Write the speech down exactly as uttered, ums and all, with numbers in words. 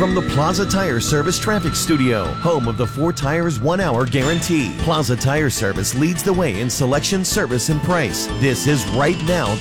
From the Plaza Tire Service Traffic Studio, home of the four tires, one hour guarantee, Plaza Tire Service leads the way in selection, service, and price. This is Right Now